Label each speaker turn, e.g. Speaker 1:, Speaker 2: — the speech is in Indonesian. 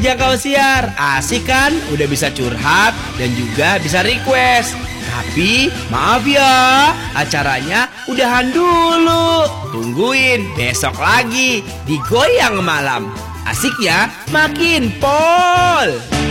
Speaker 1: Jangkau siar, asik kan? Udah bisa curhat dan juga bisa request. Tapi maaf ya, acaranya udahan dulu. Tungguin besok lagi di Goyang Malam. Asik ya, makin pol.